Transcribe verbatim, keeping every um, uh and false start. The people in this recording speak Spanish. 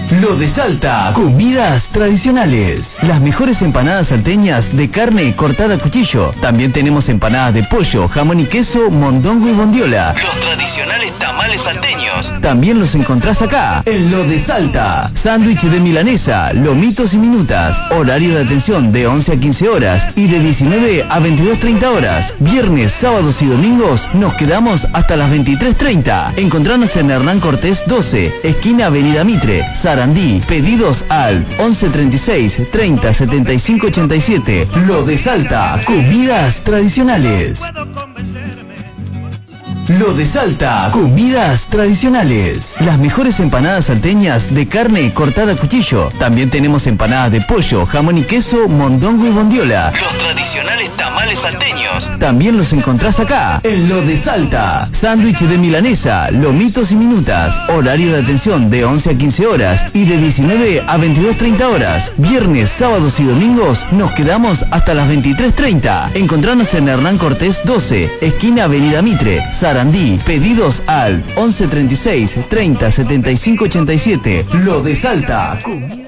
Lo de Salta, comidas tradicionales. Las mejores empanadas salteñas de carne cortada a cuchillo. También tenemos empanadas de pollo, jamón y queso, mondongo y bondiola. Los tradicionales tamales salteños. También los encontrás acá, en Lo de Salta. Sándwich de milanesa, lomitos y minutas. Horario de atención de once a quince horas y de diecinueve a veintidós treinta horas. Viernes, sábados y domingos nos quedamos hasta las veintitrés treinta. Encontranos en Hernán Cortés doce, esquina Avenida Mitre, Sarandí. Pedidos al once treinta y seis, treinta, setenta y cinco ochenta y siete. Lo de Salta, comidas tradicionales. Lo de Salta, comidas tradicionales. Las mejores empanadas salteñas de carne cortada a cuchillo. También tenemos empanadas de pollo, jamón y queso, mondongo y bondiola. Los tradicionales tamales salteños. También los encontrás acá, en Lo de Salta. Sándwich de milanesa, lomitos y minutas. Horario de atención de once a quince horas y de diecinueve a veintidós treinta horas. Viernes, sábados y domingos nos quedamos hasta las veintitrés treinta. Encontranos en Hernán Cortés doce, esquina Avenida Mitre, Sarandí. Pedidos al once treinta y seis, treinta, setenta y cinco ochenta y siete. Lo de Salta.